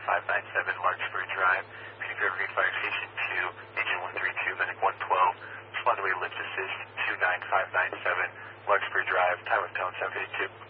29597 Larkspur Drive. Repeating for Green Fire Station 2, Agent 132, Medic 112. Respond to a lift assist 29597 Larkspur Drive. Time of tone 752.